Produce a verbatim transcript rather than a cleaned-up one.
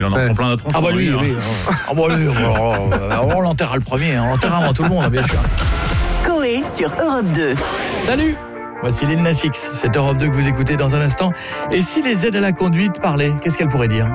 Il en Ouais. prend plein la tronche. Ah bah lui, hein. lui. Ah bah lui, on, on l'enterrera le premier, on l'enterrera avant tout le monde, bien sûr. Coé sur Europe deux. Salut, voici Lil Nas X, c'est Europe deux que vous écoutez dans un instant. Et si les aides à la conduite parlaient, qu'est-ce qu'elles pourraient dire ?